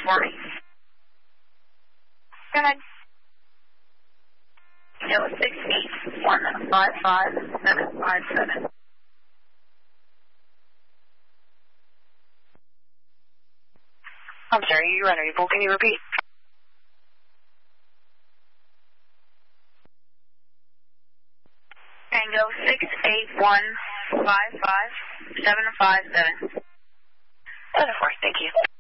for me. Go ahead. Tango 681555757. I'm sorry, you're unable. Can you repeat? Tango 681555757. 7-4, thank you.